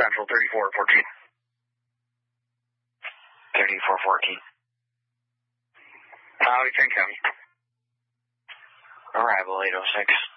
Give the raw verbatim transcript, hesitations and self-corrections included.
Central, thirty-four fourteen. thirty-four fourteen. Maui, Kent County. Arrival eight oh six.